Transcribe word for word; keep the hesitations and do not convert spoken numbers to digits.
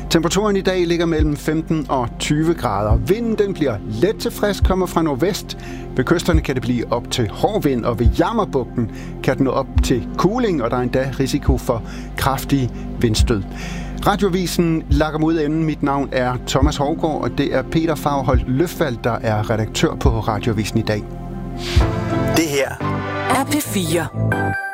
Temperaturen i dag ligger mellem femten og tyve grader. Vinden den bliver let til frisk, kommer fra nordvest. Ved kysterne kan det blive op til hård vind, og ved Jammerbugten kan den nå op til kuling, og der er endda risiko for kraftige vindstød. Radioavisen lakker mod enden. Mit navn er Thomas Hovgaard, og det er Peter Fagholt Løfvald, der er redaktør på Radioavisen i dag. Det her er P fire.